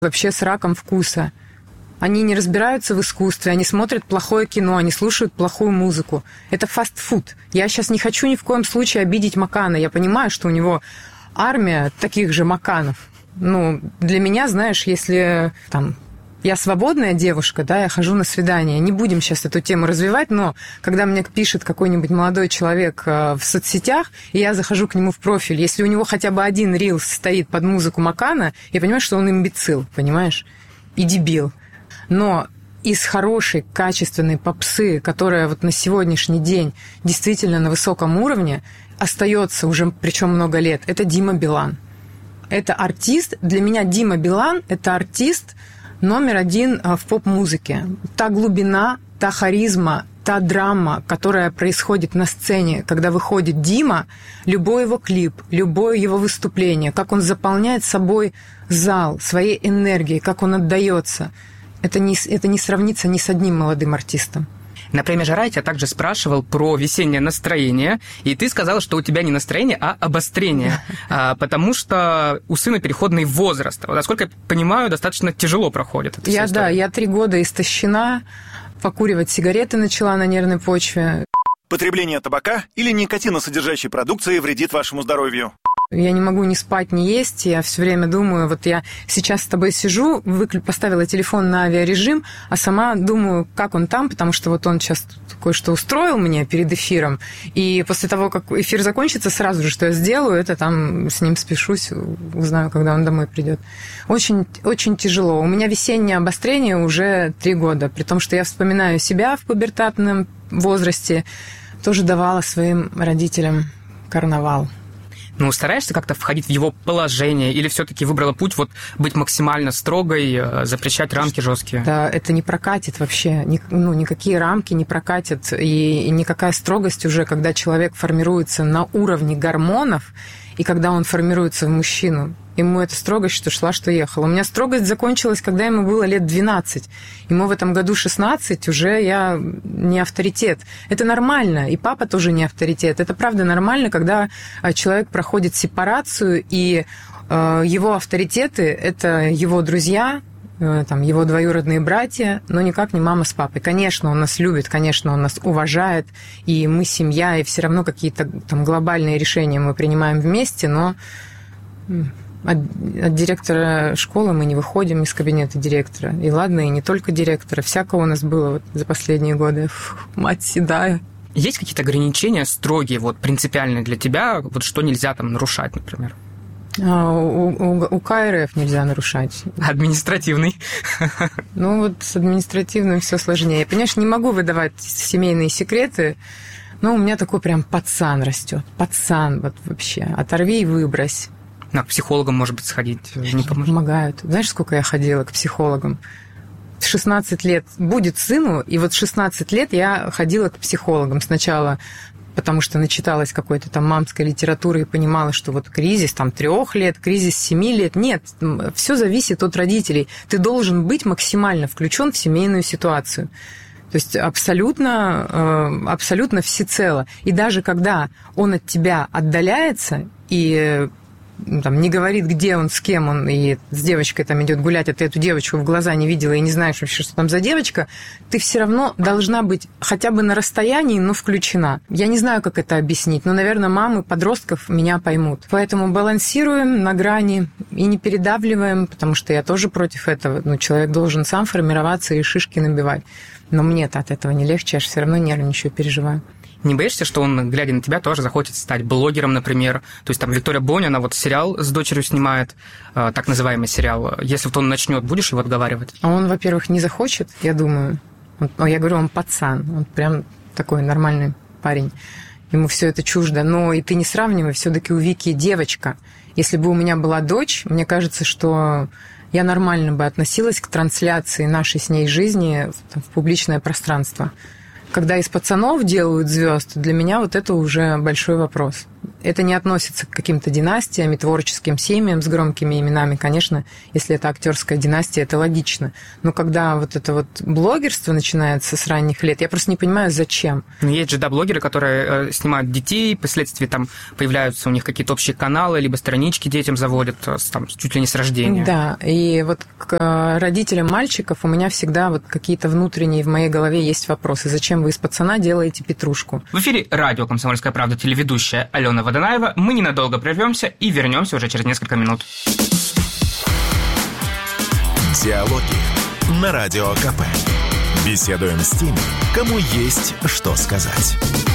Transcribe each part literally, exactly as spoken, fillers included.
вообще с раком вкуса. Они не разбираются в искусстве, они смотрят плохое кино, они слушают плохую музыку. Это фастфуд. Я сейчас не хочу ни в коем случае обидеть Макана. Я понимаю, что у него армия таких же Маканов. Ну, для меня, знаешь, если там... Я свободная девушка, да, я хожу на свидание. Не будем сейчас эту тему развивать, но когда мне пишет какой-нибудь молодой человек в соцсетях, и я захожу к нему в профиль, если у него хотя бы один рилс стоит под музыку Макана, я понимаю, что он имбецил, понимаешь, и дебил. Но из хорошей, качественной попсы, которая вот на сегодняшний день действительно на высоком уровне, остается уже, причем много лет, это Дима Билан. Это артист, для меня Дима Билан – это артист номер один в поп-музыке. Та глубина, та харизма, та драма, которая происходит на сцене, когда выходит Дима, любой его клип, любое его выступление, как он заполняет собой зал, своей энергией, как он отдается, это не, это не сравнится ни с одним молодым артистом. На премии «Жара» я тебя также спрашивал про весеннее настроение, и ты сказала, что у тебя не настроение, а обострение, потому что у сына переходный возраст. Вот, насколько я понимаю, достаточно тяжело проходит эта я, вся история. Да, я три года истощена, покуривать сигареты начала на нервной почве. Потребление табака или никотиносодержащей продукции вредит вашему здоровью. Я не могу ни спать, ни есть, я все время думаю, вот я сейчас с тобой сижу, выклю... поставила телефон на авиарежим, а сама думаю, как он там, потому что вот он сейчас кое-что устроил мне перед эфиром, и после того, как эфир закончится, сразу же, что я сделаю, это там с ним спешусь, узнаю, когда он домой придет. Очень, очень тяжело. У меня весеннее обострение уже три года, при том, что я вспоминаю себя в пубертатном возрасте, тоже давала своим родителям карнавал. Ну, стараешься как-то входить в его положение или все-таки выбрала путь вот быть максимально строгой, запрещать рамки жесткие? Да, это не прокатит вообще. Ни, ну, никакие рамки не прокатят. И, и никакая строгость уже, когда человек формируется на уровне гормонов, и когда он формируется в мужчину, ему эта строгость, что шла, что ехала. У меня строгость закончилась, когда ему было лет двенадцать. Ему в этом году шестнадцать, уже я не авторитет. Это нормально, и папа тоже не авторитет. Это правда нормально, когда человек проходит сепарацию, и э, его авторитеты – это его друзья, э, там, его двоюродные братья, но никак не мама с папой. Конечно, он нас любит, конечно, он нас уважает, и мы семья, и все равно какие-то там глобальные решения мы принимаем вместе, но... От, от директора школы мы не выходим из кабинета директора. И ладно, и не только директора. Всякого у нас было вот за последние годы. Фух, мать седая. Есть какие-то ограничения строгие, вот, принципиальные для тебя, вот что нельзя там нарушать, например? А, у, у, у ка эр эф нельзя нарушать. Административный. Ну вот с административным все сложнее. Понимаешь, не могу выдавать семейные секреты, но у меня такой прям пацан растет. Пацан вот вообще. Оторви и выбрось. На, к психологам, может быть, сходить не поможет? Помогают. Знаешь, сколько я ходила к психологам? шестнадцать лет будет сыну, и вот шестнадцать лет я ходила к психологам. Сначала потому что начиталась какой-то там мамской литературы и понимала, что вот кризис там трех лет, кризис семи лет. Нет, все зависит от родителей. Ты должен быть максимально включен в семейную ситуацию. То есть абсолютно, абсолютно всецело. И даже когда он от тебя отдаляется и там, не говорит, где он, с кем он, и с девочкой там идет гулять, а ты эту девочку в глаза не видела и не знаешь вообще, что там за девочка, ты все равно должна быть хотя бы на расстоянии, но включена. Я не знаю, как это объяснить, но, наверное, мамы подростков меня поймут. Поэтому балансируем на грани и не передавливаем, потому что я тоже против этого. Ну, человек должен сам формироваться и шишки набивать. Но мне-то от этого не легче, я же все равно нервничаю, переживаю. Не боишься, что он, глядя на тебя, тоже захочет стать блогером, например? То есть там Виктория Боня, она вот сериал с дочерью снимает, так называемый сериал. Если вот он начнет, будешь его отговаривать? А он, во-первых, не захочет, я думаю. Он, я говорю, он пацан, он прям такой нормальный парень. Ему все это чуждо. Но и ты не сравнивай, все-таки у Вики девочка. Если бы у меня была дочь, мне кажется, что я нормально бы относилась к трансляции нашей с ней жизни в, в публичное пространство. Когда из пацанов делают звезд, для меня вот это уже большой вопрос. это не относится к каким-то династиям и творческим семьям с громкими именами. Конечно, если это актерская династия, это логично. Но когда вот это вот блогерство начинается с ранних лет, я просто не понимаю, зачем. Но есть же, да, блогеры, которые э, снимают детей, впоследствии там появляются у них какие-то общие каналы, либо странички детям заводят, там, чуть ли не с рождения. Да, и вот к родителям мальчиков у меня всегда вот какие-то внутренние в моей голове есть вопросы. Зачем вы из пацана делаете петрушку? В эфире радио «Комсомольская правда», телеведущая Алена Водонаева. Мы ненадолго прервемся и вернемся уже через несколько минут. Диалоги на Радио КП. Беседуем с теми, кому есть что сказать.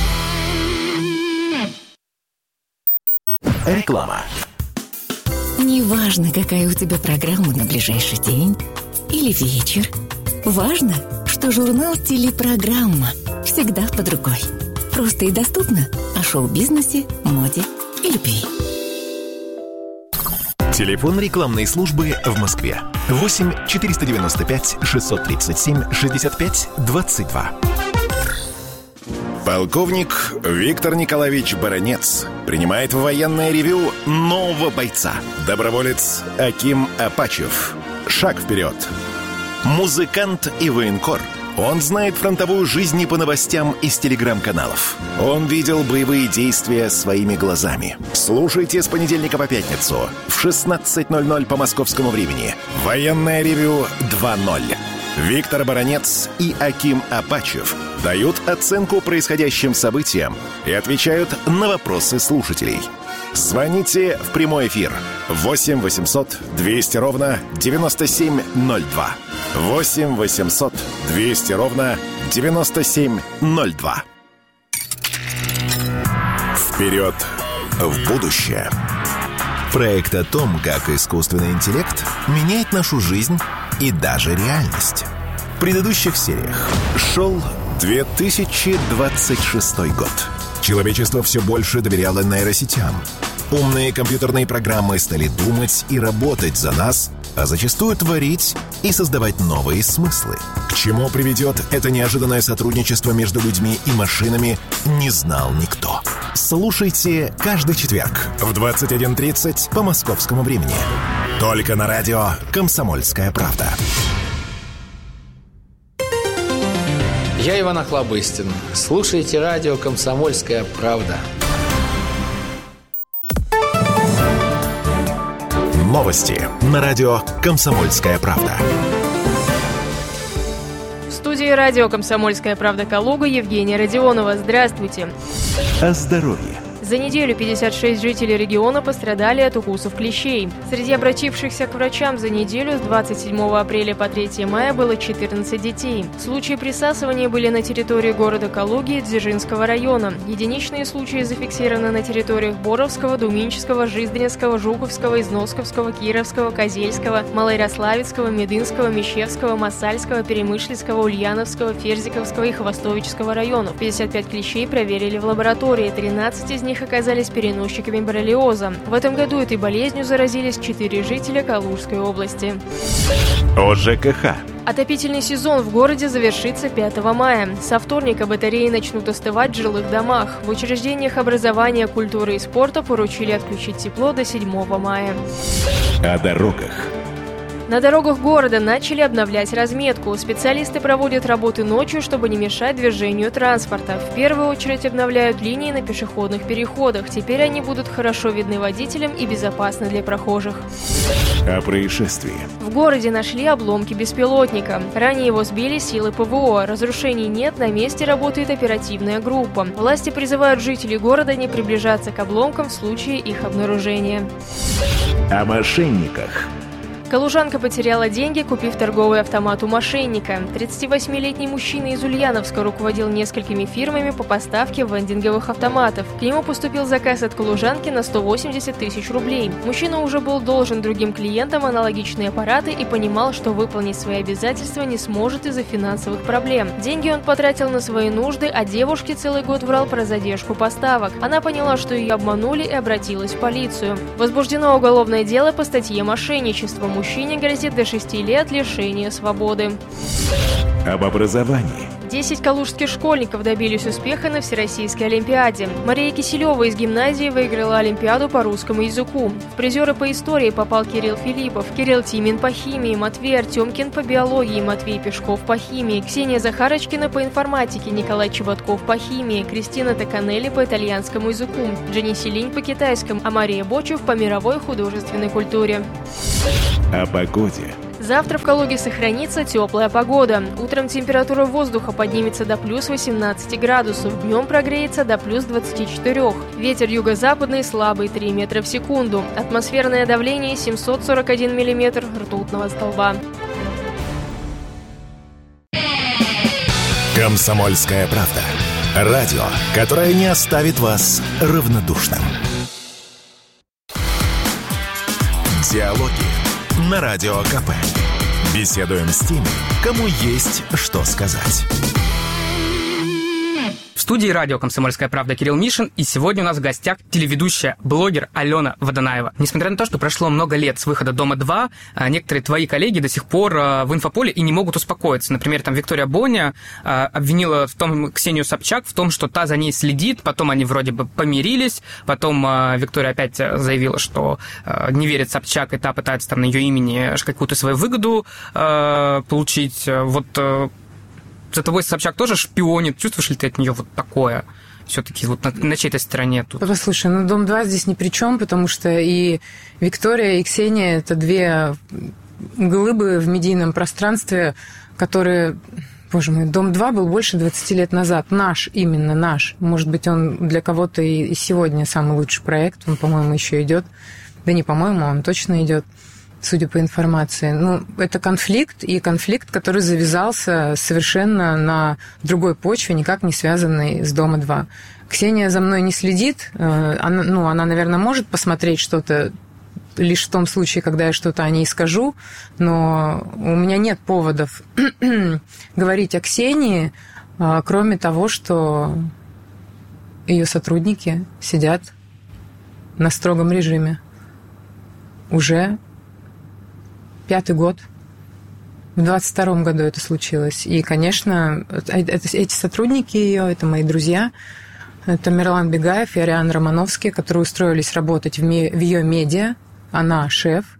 Реклама. Неважно, какая у тебя программа на ближайший день или вечер. Важно, что журнал «Телепрограмма» всегда под рукой. Просто и доступно о шоу-бизнесе, моде и любви. Телефон рекламной службы в Москве. восемь четыреста девяносто пять шестьсот тридцать семь шестьдесят пять двадцать два. Полковник Виктор Николаевич Баранец принимает в военное ревью нового бойца. Доброволец Аким Апачев. Шаг вперед. Музыкант и военкор. Он знает фронтовую жизнь не по новостям из телеграм-каналов. Он видел боевые действия своими глазами. Слушайте с понедельника по пятницу в шестнадцать ноль ноль по московскому времени. Военное ревью два ноль. Виктор Баранец и Аким Апачев дают оценку происходящим событиям и отвечают на вопросы слушателей. Звоните в прямой эфир восемь восемьсот двести ровно девяносто семь ноль два. восемь восемьсот двести ровно девяносто семь ноль два. Вперед в будущее. Проект о том, как искусственный интеллект меняет нашу жизнь и даже реальность. В предыдущих сериях шел две тысячи двадцать шестой год. Человечество все больше доверяло нейросетям. Умные компьютерные программы стали думать и работать за нас, а зачастую творить и создавать новые смыслы. К чему приведет это неожиданное сотрудничество между людьми и машинами, не знал никто. Слушайте каждый четверг в двадцать один тридцать по московскому времени. Только на радио «Комсомольская правда». Я Иван Охлобыстин. Слушайте радио «Комсомольская правда». Новости на радио «Комсомольская правда». В студии радио «Комсомольская правда» Калуга Евгения Родионова. Здравствуйте. О здоровье. За неделю пятьдесят шесть жителей региона пострадали от укусов клещей. Среди обратившихся к врачам за неделю с двадцать седьмого апреля по третьего мая было четырнадцать детей. Случаи присасывания были на территории города Калуги и Дзержинского района. Единичные случаи зафиксированы на территориях Боровского, Думинческого, Жиздринского, Жуковского, Износковского, Кировского, Козельского, Малоярославецкого, Медынского, Мещевского, Массальского, Перемышльского, Ульяновского, Ферзиковского и Хвостовического районов. пятьдесят пять клещей проверили в лаборатории, тринадцать из них оказались переносчиками боррелиоза. В этом году этой болезнью заразились четыре жителя Калужской области. О ЖКХ. Отопительный сезон в городе завершится пятого мая. Со вторника батареи начнут остывать в жилых домах. В учреждениях образования, культуры и спорта поручили отключить тепло до седьмого мая. О дорогах. На дорогах города начали обновлять разметку. Специалисты проводят работы ночью, чтобы не мешать движению транспорта. В первую очередь обновляют линии на пешеходных переходах. Теперь они будут хорошо видны водителям и безопасны для прохожих. О происшествии. В городе нашли обломки беспилотника. Ранее его сбили силы ПВО. Разрушений нет, на месте работает оперативная группа. Власти призывают жителей города не приближаться к обломкам в случае их обнаружения. О мошенниках. Калужанка потеряла деньги, купив торговый автомат у мошенника. тридцативосьмилетний мужчина из Ульяновска руководил несколькими фирмами по поставке вендинговых автоматов. К нему поступил заказ от калужанки на сто восемьдесят тысяч рублей. Мужчина уже был должен другим клиентам аналогичные аппараты и понимал, что выполнить свои обязательства не сможет из-за финансовых проблем. Деньги он потратил на свои нужды, а девушке целый год врал про задержку поставок. Она поняла, что ее обманули, и обратилась в полицию. Возбуждено уголовное дело по статье «Мошенничество». Мужчине грозит до шести лет лишения свободы. Об образовании. Десять калужских школьников добились успеха на Всероссийской Олимпиаде. Мария Киселева из гимназии выиграла Олимпиаду по русскому языку. В призеры по истории попал Кирилл Филиппов, Кирилл Тимин по химии, Матвей Артемкин по биологии, Матвей Пешков по химии, Ксения Захарочкина по информатике, Николай Чеботков по химии, Кристина Токанелли по итальянскому языку, Дженни Селинь по китайскому, а Мария Бочев по мировой художественной культуре. О погоде. Завтра в Калуге сохранится теплая погода. Утром температура воздуха поднимется до плюс восемнадцати градусов, днем прогреется до плюс двадцати четырёх. Ветер юго-западный слабый три метра в секунду. Атмосферное давление семьсот сорок один миллиметр ртутного столба. «Комсомольская правда». Радио, которое не оставит вас равнодушным. Диалоги на Радио КП. Беседуем с теми, кому есть что сказать. В студии радио «Комсомольская правда» Кирилл Мишин, и сегодня у нас в гостях телеведущая, блогер Алена Водонаева. Несмотря на то, что прошло много лет с выхода «Дома-два», некоторые твои коллеги до сих пор в инфополе и не могут успокоиться. Например, там Виктория Боня обвинила в том Ксению Собчак в том, что та за ней следит, потом они вроде бы помирились, потом Виктория опять заявила, что не верит Собчак, и та пытается там на ее имени какую-то свою выгоду получить. Вот за тобой Собчак тоже шпионит. Чувствуешь ли ты от нее вот такое? Все-таки вот на, на чьей-то стороне тут. Послушай, ну Дом-два здесь ни при чем, потому что и Виктория, и Ксения – это две глыбы в медийном пространстве, которые... Боже мой, Дом-два был больше двадцати лет назад. Наш, именно наш. Может быть, он для кого-то и сегодня самый лучший проект. Он, по-моему, еще идет. Да не по-моему, он точно идет. Судя по информации. Ну, это конфликт, и конфликт, который завязался совершенно на другой почве, никак не связанный с Дома-два. Ксения за мной не следит. Она, ну, она, наверное, может посмотреть что-то лишь в том случае, когда я что-то о ней скажу, но у меня нет поводов говорить о Ксении, кроме того, что ее сотрудники сидят на строгом режиме уже пятый год. В двадцать втором году это случилось. И, конечно, эти сотрудники ее, это мои друзья, это Мирлан Бегаев и Ариан Романовский, которые устроились работать в, ми- в ее медиа. Она шеф,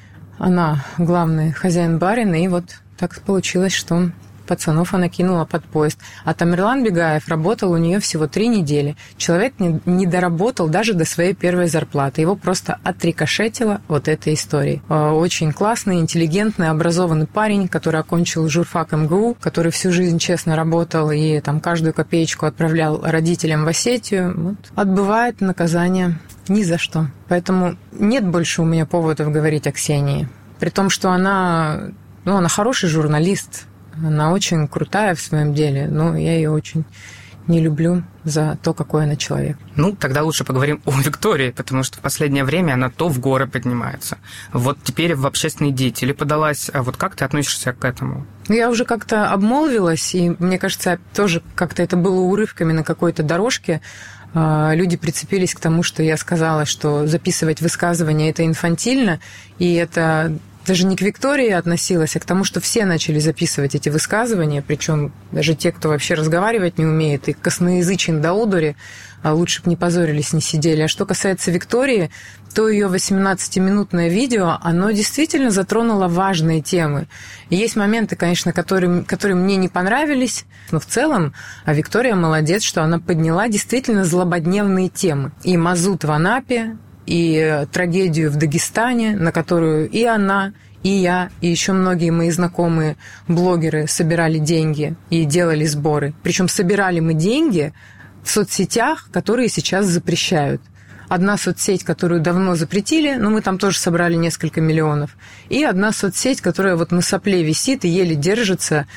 она главный хозяин барина, и вот так получилось, что пацанов она кинула под поезд. А Тамерлан Бегаев работал у нее всего три недели. Человек не, не доработал даже до своей первой зарплаты. Его просто отрикошетило вот этой историей. Очень классный, интеллигентный, образованный парень, который окончил журфак эм гэ у, который всю жизнь честно работал и там каждую копеечку отправлял родителям в Осетию. Вот. Отбывает наказание ни за что. Поэтому нет больше у меня поводов говорить о Ксении. При том, что она, ну, она хороший журналист. Она очень крутая в своем деле, но я ее очень не люблю за то, какой она человек. Ну, тогда лучше поговорим о Виктории, потому что в последнее время она то в горы поднимается. Вот теперь в общественные деятели подалась. А вот как ты относишься к этому? Я уже как-то обмолвилась, и мне кажется, тоже как-то это было урывками на какой-то дорожке. Люди прицепились к тому, что я сказала, что записывать высказывания – это инфантильно, и это... даже не к Виктории относилась, а к тому, что все начали записывать эти высказывания, причем даже те, кто вообще разговаривать не умеет, и косноязычен до одури, а лучше бы не позорились, не сидели. А что касается Виктории, то ее восемнадцатиминутное видео, оно действительно затронуло важные темы. И есть моменты, конечно, которые, которые мне не понравились, но в целом а Виктория молодец, что она подняла действительно злободневные темы. И мазут в Анапе, и трагедию в Дагестане, на которую и она, и я, и еще многие мои знакомые блогеры собирали деньги и делали сборы. Причем собирали мы деньги в соцсетях, которые сейчас запрещают. Одна соцсеть, которую давно запретили, но мы там тоже собрали несколько миллионов. И одна соцсеть, которая вот на сопле висит и еле держится,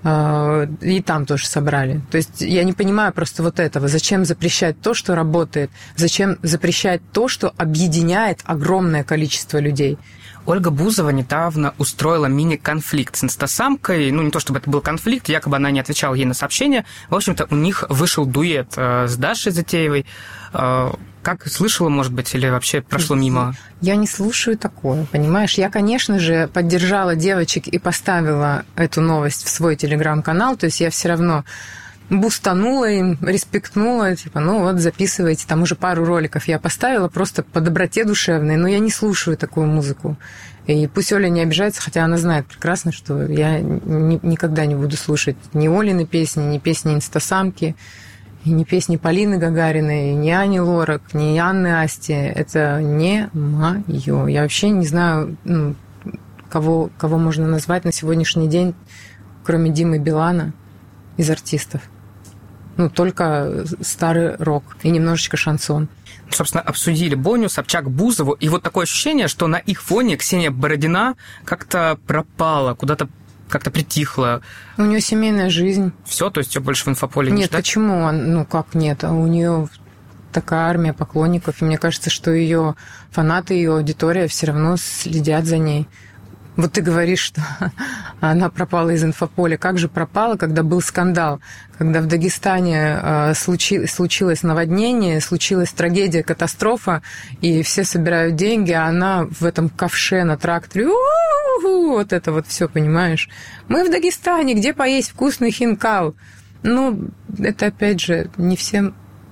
и там тоже собрали. То есть я не понимаю просто вот этого. Зачем запрещать то, что работает? Зачем запрещать то, что объединяет огромное количество людей? Ольга Бузова недавно устроила мини-конфликт с инстасамкой. Ну, не то чтобы это был конфликт, якобы она не отвечала ей на сообщения. В общем-то, у них вышел дуэт с Дашей Затеевой. как слышала, может быть, или вообще прошло мимо? Я не слушаю такое, понимаешь? Я, конечно же, поддержала девочек и поставила эту новость в свой телеграм-канал, то есть я все равно бустанула им, респектнула, типа, ну вот, записывайте. Там уже пару роликов я поставила просто по доброте душевной, но я не слушаю такую музыку. И пусть Оля не обижается, хотя она знает прекрасно, что я ни, никогда не буду слушать ни Олины песни, ни песни Инстасамки, и ни песни Полины Гагариной, ни Ани Лорак, ни Анны Асти. Это не моё. Я вообще не знаю, ну, кого, кого можно назвать на сегодняшний день, кроме Димы Билана, из артистов. Ну, только старый рок и немножечко шансон. Собственно, обсудили Боню, Собчак, Бузову, и вот такое ощущение, что на их фоне Ксения Бородина как-то пропала, куда-то как-то притихла. У нее семейная жизнь. Все, то есть ее больше в инфополе не Нет, ждать? почему? Ну, как нет? У нее такая армия поклонников, и мне кажется, что ее фанаты, ее аудитория все равно следят за ней. Вот ты говоришь, что она пропала из инфополя. Как же пропала, когда был скандал? Когда в Дагестане случилось, случилось наводнение, случилась трагедия, катастрофа, и все собирают деньги, а она в этом ковше на тракторе. У-у-у, вот это вот все, понимаешь? Мы в Дагестане, где поесть вкусный хинкал? Ну, это, опять же, не всем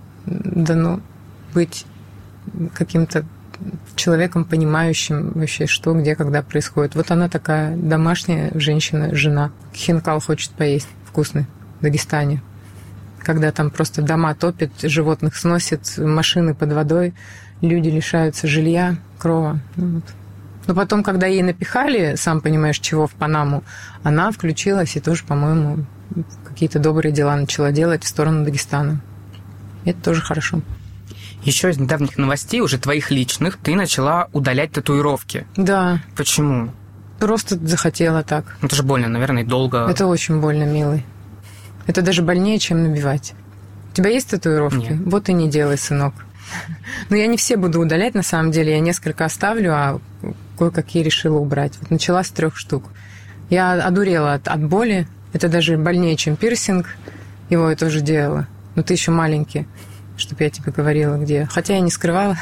дано быть каким-то человеком, понимающим вообще, что, где, когда происходит. Вот она такая домашняя женщина, жена. Хинкал хочет поесть вкусный в Дагестане. Когда там просто дома топят, животных сносят, машины под водой, люди лишаются жилья, крова. Ну, вот. Но потом, когда ей напихали, сам понимаешь, чего, в Панаму, она включилась и тоже, по-моему, какие-то добрые дела начала делать в сторону Дагестана. Это тоже хорошо. Еще из недавних новостей, уже твоих личных, ты начала удалять татуировки. Да. Почему? Просто захотела так. Это же больно, наверное, и долго. Это очень больно, милый. Это даже больнее, чем набивать. У тебя есть татуировки? Нет. Вот и не делай, сынок. Но я не все буду удалять, на самом деле. Я несколько оставлю, а кое-какие решила убрать. Вот начала с трех штук. Я одурела от, от боли. Это даже больнее, чем пирсинг. Его я тоже делала. Но ты еще маленький, чтобы я тебе говорила, где. Хотя я не скрывала.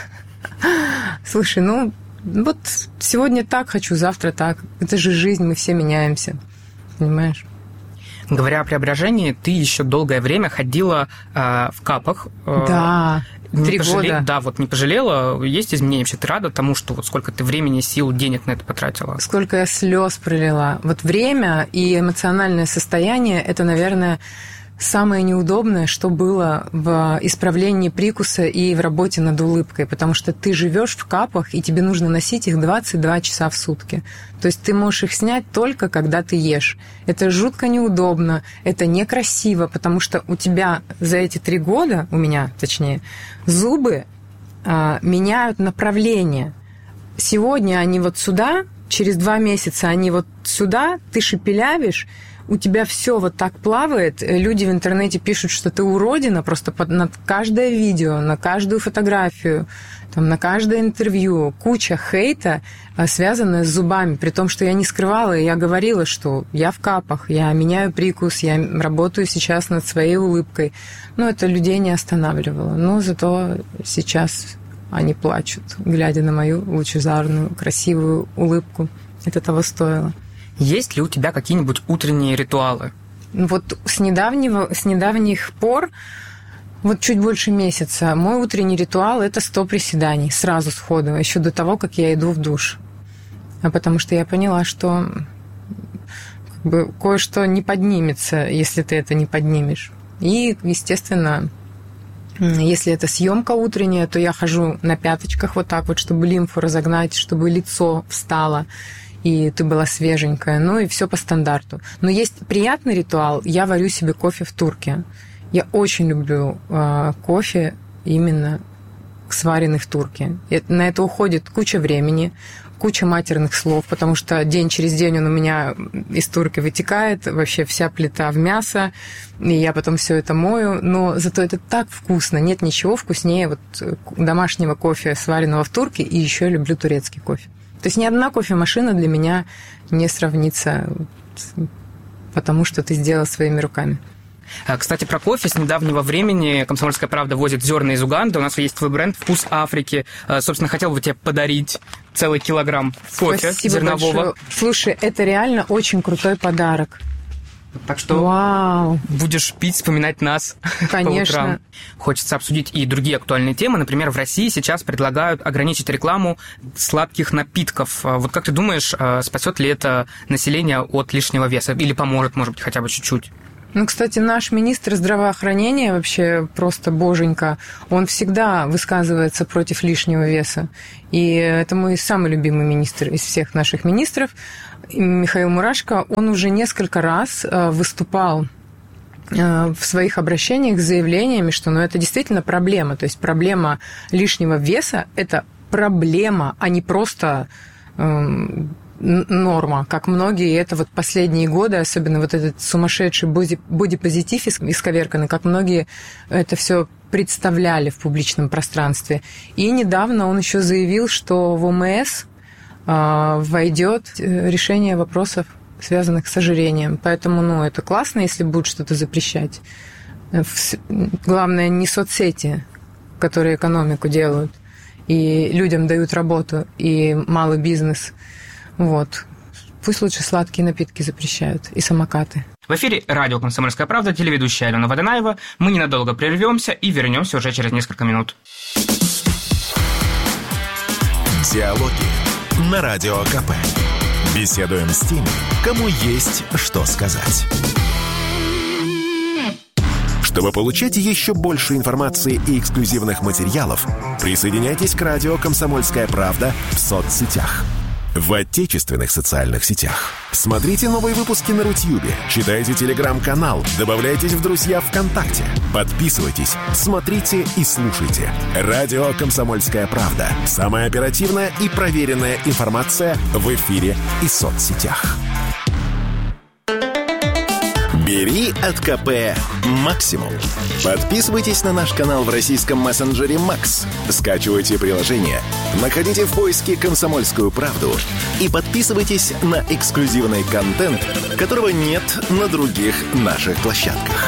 Слушай, ну, вот сегодня так хочу, завтра так. Это же жизнь, мы все меняемся. Понимаешь? Говоря о преображении, ты еще долгое время ходила э, в капах. Э, да, не три пожале... года. Да, вот не пожалела. Есть изменения? Вообще ты рада тому, что вот сколько ты времени, сил, денег на это потратила? Сколько я слез пролила. Вот время и эмоциональное состояние – это, наверное, самое неудобное, что было в исправлении прикуса и в работе над улыбкой, потому что ты живешь в капах, и тебе нужно носить их двадцать два часа в сутки. То есть ты можешь их снять только когда ты ешь. Это жутко неудобно, это некрасиво, потому что у тебя за эти три года, у меня точнее, зубы а, меняют направление. Сегодня они вот сюда, через два месяца они вот сюда, ты шепелявишь, у тебя все вот так плавает. Люди в интернете пишут, что ты уродина, просто под, на каждое видео, на каждую фотографию, там, на каждое интервью. Куча хейта, связанная с зубами. При том, что я не скрывала, я говорила, что я в капах, я меняю прикус, я работаю сейчас над своей улыбкой. Но это людей не останавливало. Но зато сейчас они плачут, глядя на мою лучезарную, красивую улыбку. Это того стоило. Есть ли у тебя какие-нибудь утренние ритуалы? Вот с, недавнего, с недавних пор, вот чуть больше месяца, мой утренний ритуал – это сто приседаний сразу сходу, еще до того, как я иду в душ. А потому что я поняла, что как бы, кое-что не поднимется, если ты это не поднимешь. И, естественно, если это съемка утренняя, то я хожу на пяточках вот так вот, чтобы лимфу разогнать, чтобы лицо встало, и ты была свеженькая, ну и все по стандарту. Но есть приятный ритуал, я варю себе кофе в турке. Я очень люблю э, кофе именно сваренный в турке. И на это уходит куча времени, куча матерных слов, потому что день через день он у меня из турки вытекает, вообще вся плита в мясо, и я потом все это мою, но зато это так вкусно, нет ничего вкуснее вот домашнего кофе, сваренного в турке, и еще я люблю турецкий кофе. То есть ни одна кофемашина для меня не сравнится, потому что ты сделал своими руками. Кстати, про кофе. С недавнего времени «Комсомольская правда» возит зерна из Уганды. У нас есть свой бренд «Вкус Африки». Собственно, хотел бы тебе подарить целый килограмм кофе Спасибо зернового. Большое. Слушай, это реально очень крутой подарок. Так что Вау. будешь пить, вспоминать нас. Конечно. По утрам. Хочется обсудить и другие актуальные темы. Например, в России сейчас предлагают ограничить рекламу сладких напитков. Вот как ты думаешь, спасет ли это население от лишнего веса? Или поможет, может быть, хотя бы чуть-чуть? Ну, кстати, наш министр здравоохранения, вообще просто боженька, он всегда высказывается против лишнего веса. И это мой самый любимый министр из всех наших министров. Михаил Мурашко, он уже несколько раз выступал в своих обращениях с заявлениями, что ну, это действительно проблема. То есть проблема лишнего веса – это проблема, а не просто эм, норма, как многие это вот последние годы, особенно вот этот сумасшедший боди, бодипозитив исковерканный, как многие это все представляли в публичном пространстве. И недавно он еще заявил, что в ОМС войдет решение вопросов, связанных с ожирением. Поэтому, ну, это классно, если будут что-то запрещать. Главное, не соцсети, которые экономику делают, и людям дают работу, и малый бизнес. Вот. Пусть лучше сладкие напитки запрещают, и самокаты. В эфире радио «Комсомольская правда», телеведущая Алена Водонаева. Мы ненадолго прервемся и вернемся уже через несколько минут. Диалоги на Радио КП. Беседуем с теми, кому есть что сказать. Чтобы получать еще больше информации и эксклюзивных материалов, присоединяйтесь к радио «Комсомольская правда» в соцсетях. В отечественных социальных сетях. Смотрите новые выпуски на Рутьюбе, читайте телеграм-канал, добавляйтесь в друзья ВКонтакте, подписывайтесь, смотрите и слушайте. Радио «Комсомольская правда». Самая оперативная и проверенная информация в эфире и соцсетях. Бери от КП максимум. Подписывайтесь на наш канал в российском мессенджере Макс. Скачивайте приложение, находите в поиске «Комсомольскую правду» и подписывайтесь на эксклюзивный контент, которого нет на других наших площадках.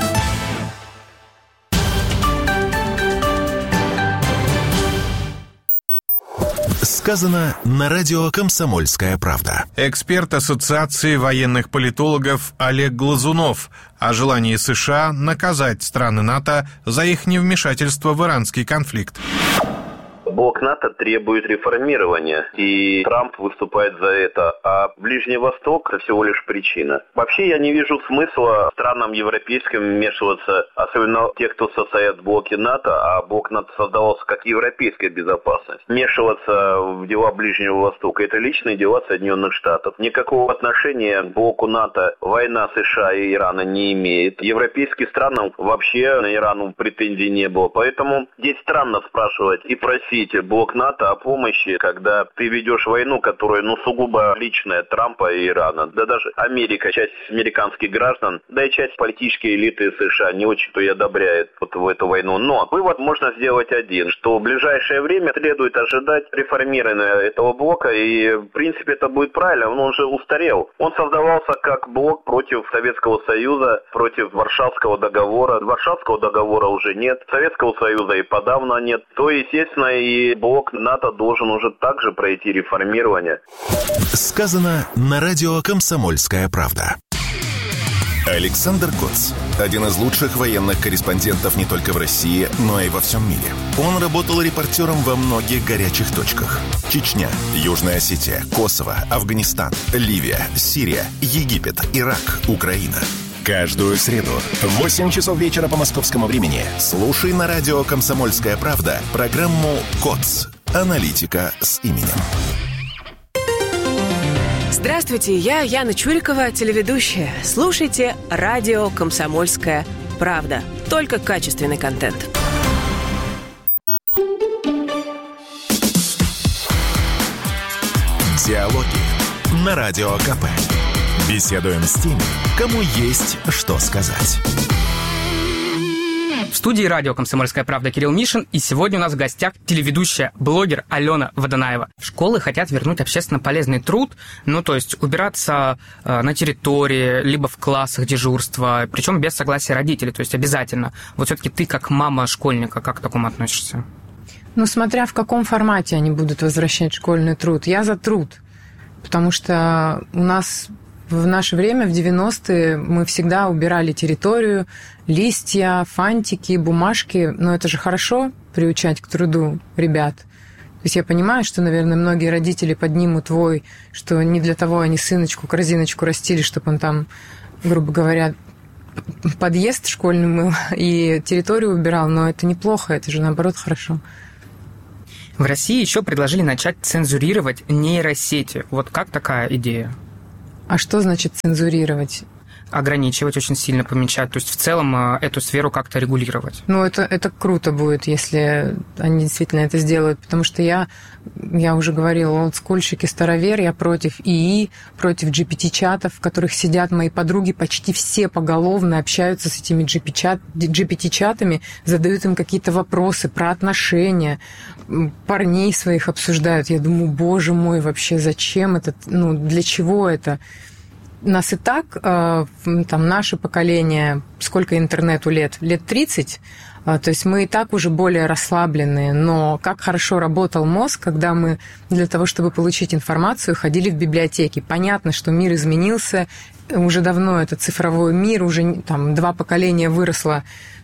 Сказано на радио «Комсомольская правда». Эксперт Ассоциации военных политологов Олег Глазунов о желании США наказать страны НАТО за их невмешательство в иранский конфликт. Блок НАТО требует реформирования, и Трамп выступает за это, а Ближний Восток – это всего лишь причина. Вообще я не вижу смысла странам европейским вмешиваться, особенно тех, кто состоят в блоке НАТО, а блок НАТО создавался как европейская безопасность. Вмешиваться в дела Ближнего Востока – это личные дела Соединенных Штатов. Никакого отношения к блоку НАТО война США и Ирана не имеет. Европейским странам вообще на Ирану претензий не было, поэтому здесь странно спрашивать и просить блок НАТО о помощи, когда ты ведешь войну, которая, ну, сугубо личная Трампа и Ирана. Да даже Америка, часть американских граждан, да и часть политической элиты США не очень-то и одобряет вот в эту войну. Но вывод можно сделать один, что в ближайшее время следует ожидать реформирования этого блока, и, в принципе, это будет правильно, он уже устарел. Он создавался как блок против Советского Союза, против Варшавского договора. Варшавского договора уже нет, Советского Союза и подавно нет. То, естественно, и блок НАТО должен уже также пройти реформирование. Сказано на радио «Комсомольская правда». Александр Коц – один из лучших военных корреспондентов не только в России, но и во всем мире. Он работал репортером во многих горячих точках. Чечня, Южная Осетия, Косово, Афганистан, Ливия, Сирия, Египет, Ирак, Украина. Каждую среду в восемь часов вечера по московскому времени слушай на радио «Комсомольская правда» программу «КОЦ. Аналитика с именем». Здравствуйте, я Яна Чурикова, телеведущая. Слушайте радио «Комсомольская правда». Только качественный контент. Диалоги на Радио КП. Беседуем с теми, кому есть что сказать. В студии радио «Комсомольская правда» Кирилл Мишин, и сегодня у нас в гостях телеведущая, блогер Алена Водонаева. Школы хотят вернуть общественно полезный труд, ну, то есть убираться э, на территории, либо в классах дежурства, причем без согласия родителей, то есть обязательно. Вот все-таки ты, как мама школьника, как к такому относишься? Ну, смотря в каком формате они будут возвращать школьный труд. Я за труд, потому что у нас... В наше время, в девяностые, мы всегда убирали территорию, листья, фантики, бумажки. Но это же хорошо приучать к труду ребят. То есть я понимаю, что, наверное, многие родители поднимут вой, что не для того они сыночку корзиночку растили, чтобы он там, грубо говоря, подъезд школьный мыл и территорию убирал. Но это неплохо, это же, наоборот, хорошо. В России еще предложили начать цензурировать нейросети. Вот как такая идея? А что значит цензурировать? Ограничивать, очень сильно помечать. То есть в целом эту сферу как-то регулировать. Ну, это, это круто будет, если они действительно это сделают. Потому что я, я уже говорила, олдскульщики, старовер, я против ИИ, против джи пи ти-чатов, в которых сидят мои подруги, почти все поголовно общаются с этими джи пи ти-чатами, задают им какие-то вопросы про отношения, парней своих обсуждают. Я думаю, боже мой, вообще зачем это? Ну, для чего это? Нас и так, там, наше поколение, сколько интернету лет? Лет тридцать. То есть мы и так уже более расслабленные. Но как хорошо работал мозг, когда мы для того, чтобы получить информацию, ходили в библиотеки. Понятно, что мир изменился. Уже давно это цифровой мир. Уже там два поколения выросло,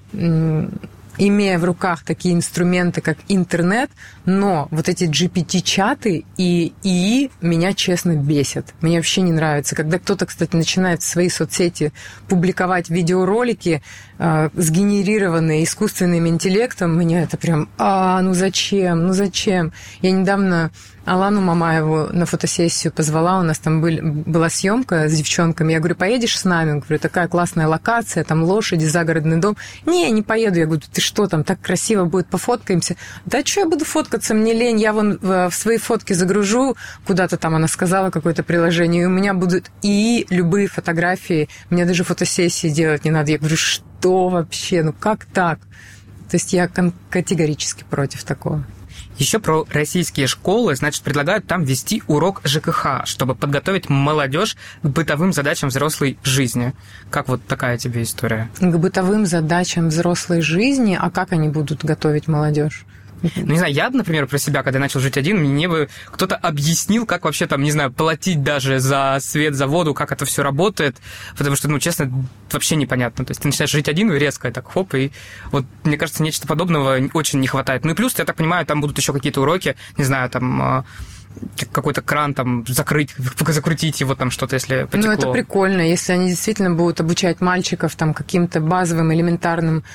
имея в руках такие инструменты, как интернет, но вот эти джи пи ти-чаты и ИИ меня, честно, бесят. Мне вообще не нравится. Когда кто-то, кстати, начинает в свои соцсети публиковать видеоролики, э, сгенерированные искусственным интеллектом, меня это прям, а, ну зачем, ну зачем? Я недавно Алану Мамаеву на фотосессию позвала, у нас там был, была съемка с девчонками. Я говорю, поедешь с нами? Я говорю, такая классная локация, там лошади, загородный дом. Не, не поеду. Я говорю, ты что, там так красиво будет, пофоткаемся. Да что я буду фоткаться, мне лень. Я вон в свои фотки загружу, куда-то там она сказала, какое-то приложение, и у меня будут и любые фотографии. Мне даже фотосессии делать не надо. Я говорю, что вообще, ну как так? То есть я категорически против такого. Еще про российские школы, значит, предлагают там вести урок ЖКХ, чтобы подготовить молодежь к бытовым задачам взрослой жизни. Как вот такая тебе история? К бытовым задачам взрослой жизни? А как они будут готовить молодежь? Ну, не знаю, я, например, про себя, когда я начал жить один, мне бы кто-то объяснил, как вообще там, не знаю, платить даже за свет, за воду, как это все работает, потому что, ну, честно, вообще непонятно. То есть ты начинаешь жить один, и резко так хоп, и вот, мне кажется, нечто подобного очень не хватает. Ну и плюс, я так понимаю, там будут еще какие-то уроки, не знаю, там какой-то кран там закрыть, закрутить его там что-то, если потекло. Ну, это прикольно, если они действительно будут обучать мальчиков там каким-то базовым, элементарным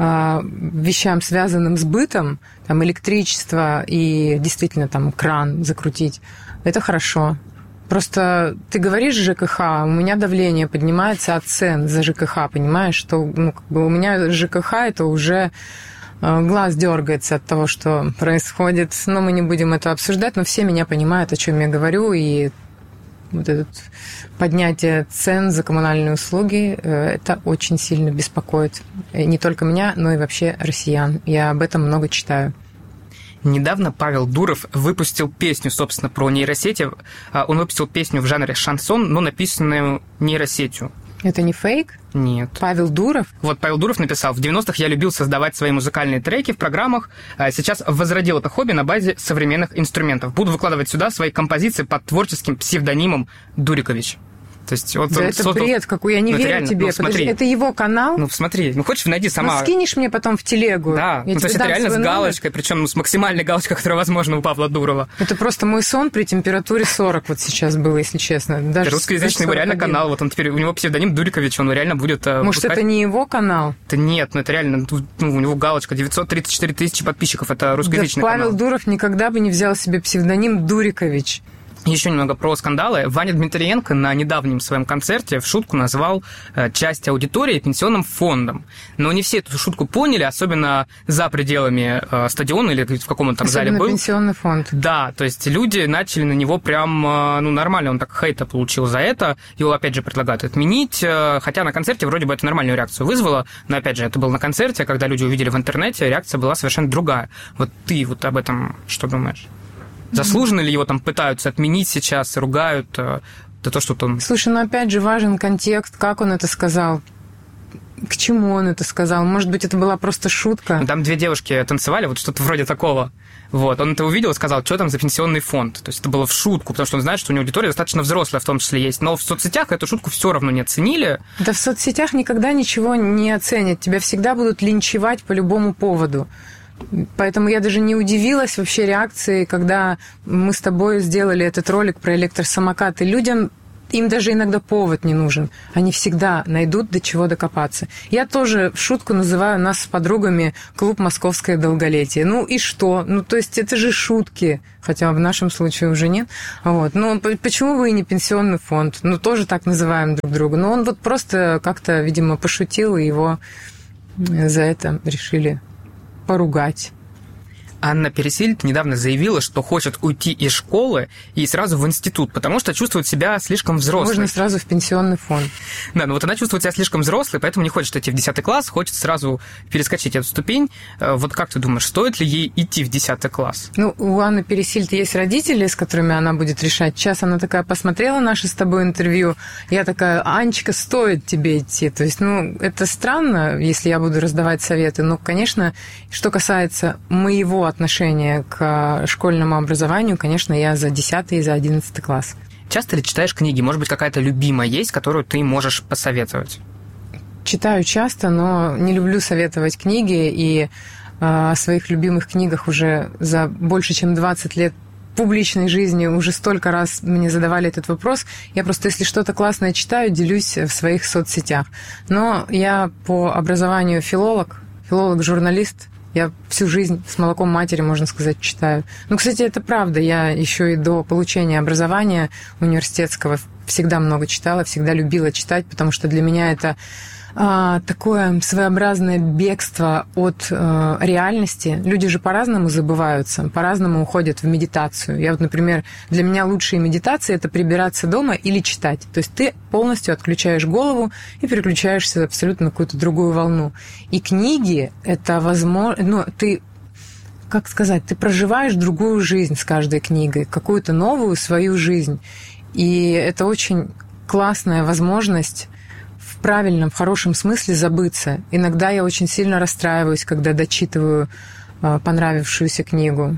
вещам, связанным с бытом, там электричество и действительно там кран закрутить, это хорошо. Просто ты говоришь ЖКХ, у меня давление поднимается от цен за ЖКХ, понимаешь, что ну, как бы у меня ЖКХ это уже глаз дергается от того, что происходит. Но мы не будем это обсуждать, но все меня понимают, о чем я говорю, и вот это поднятие цен за коммунальные услуги, это очень сильно беспокоит не только меня, но и вообще россиян. Я об этом много читаю. Недавно Павел Дуров выпустил песню, собственно, про нейросети. Он выпустил песню в жанре шансон, но написанную нейросетью. Это не фейк? Нет. Павел Дуров? Вот Павел Дуров написал: в девяностых я любил создавать свои музыкальные треки в программах, а сейчас возродил это хобби на базе современных инструментов. Буду выкладывать сюда свои композиции под творческим псевдонимом Дурикович. То есть, вот да это создал... бред какой, я не ну, верю реально, тебе. Ну, Подожди, это его канал? Ну, смотри, ну, хочешь, найди сама. Ну, скинешь мне потом в телегу. Да, ну, то есть это реально с галочкой, причем ну, с максимальной галочкой, которая возможна у Павла Дурова. Это просто мой сон при температуре сорок вот сейчас был, если честно. Даже русскоязычный его реально канал, вот он теперь, у него псевдоним Дурикович, он реально будет... Может, выпускать... это не его канал? Да нет, ну это реально, ну, у него галочка, девятьсот тридцать четыре тысячи подписчиков, это русскоязычный да, канал. Павел Дуров никогда бы не взял себе псевдоним Дурикович. Еще немного про скандалы. Ваня Дмитриенко на недавнем своем концерте в шутку назвал часть аудитории пенсионным фондом. Но не все эту шутку поняли, особенно за пределами стадиона или в каком-то там особенно зале был. Пенсионный фонд. Да, то есть люди начали на него прям, ну, нормально, он так хейта получил за это. Его, опять же, предлагают отменить, хотя на концерте вроде бы это нормальную реакцию вызвало, но, опять же, это было на концерте, когда люди увидели в интернете, реакция была совершенно другая. Вот ты вот об этом что думаешь? Заслуженно ли его там пытаются отменить сейчас, ругают за то, что он... Слушай, ну опять же важен контекст, как он это сказал, к чему он это сказал. Может быть, это была просто шутка. Там две девушки танцевали, вот что-то вроде такого. Вот, он это увидел и сказал, что там за пенсионный фонд. То есть это было в шутку, потому что он знает, что у него аудитория достаточно взрослая в том числе есть. Но в соцсетях эту шутку все равно не оценили. Да в соцсетях никогда ничего не оценят. Тебя всегда будут линчевать по любому поводу. Поэтому я даже не удивилась вообще реакции, когда мы с тобой сделали этот ролик про электросамокаты. Людям, им даже иногда повод не нужен. Они всегда найдут до чего докопаться. Я тоже в шутку называю нас с подругами клуб «Московское долголетие». Ну и что? Ну то есть это же шутки, хотя в нашем случае уже нет. Вот. Ну почему бы и не пенсионный фонд? Ну тоже так называем друг друга. Но он вот просто как-то, видимо, пошутил, и его за это решили поругать. Анна Пересильд недавно заявила, что хочет уйти из школы и сразу в институт, потому что чувствует себя слишком взрослой. Можно сразу в пенсионный фонд. Да, но вот она чувствует себя слишком взрослой, поэтому не хочет идти в десятый класс, хочет сразу перескочить эту ступень. Вот как ты думаешь, стоит ли ей идти в десятый класс? Ну, у Анны Пересильд есть родители, с которыми она будет решать. Сейчас она такая посмотрела наше с тобой интервью, я такая: Анечка, стоит тебе идти. То есть, ну, это странно, если я буду раздавать советы, но, конечно, что касается моего отношение к школьному образованию, конечно, я за десятый и за одиннадцатый класс. Часто ли читаешь книги? Может быть, какая-то любимая есть, которую ты можешь посоветовать? Читаю часто, но не люблю советовать книги, и э, о своих любимых книгах уже за больше, чем двадцать лет публичной жизни уже столько раз мне задавали этот вопрос. Я просто, если что-то классное читаю, делюсь в своих соцсетях. Но я по образованию филолог, филолог-журналист. Я всю жизнь с молоком матери, можно сказать, читаю. Ну, кстати, это правда. Я еще и до получения образования университетского всегда много читала, всегда любила читать, потому что для меня это а, такое своеобразное бегство от а, реальности. Люди же по-разному забываются, по-разному уходят в медитацию. Я вот, например, для меня лучшие медитации – это прибираться дома или читать. То есть ты полностью отключаешь голову и переключаешься абсолютно на какую-то другую волну. И книги – это возможно… Ну, ты, как сказать, ты проживаешь другую жизнь с каждой книгой, какую-то новую свою жизнь. И это очень классная возможность в правильном, в хорошем смысле забыться. Иногда я очень сильно расстраиваюсь, когда дочитываю понравившуюся книгу.